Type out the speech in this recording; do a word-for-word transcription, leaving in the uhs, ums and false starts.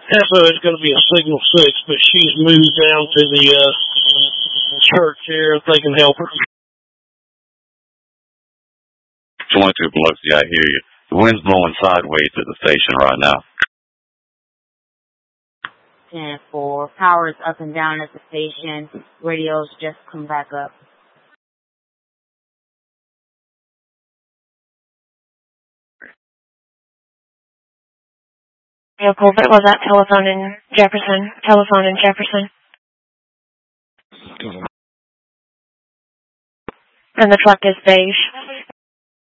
And so it's going to be a Signal six, but she's moved down to the uh, church here if they can help her. twenty-two Biloxi, I hear you. The wind's blowing sideways at the station right now. ten four, power is up and down at the station. Radio's just come back up. Yeah, Pulpit was at telephone in Jefferson. Telephone in Jefferson. And the truck is beige.